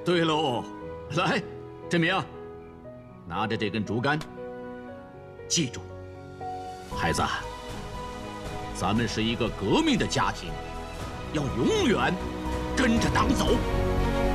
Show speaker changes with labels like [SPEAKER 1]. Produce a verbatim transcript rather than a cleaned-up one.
[SPEAKER 1] 对喽，来，振明，拿着这根竹竿，记住，孩子，咱们是一个革命的家庭，要永远跟着党走。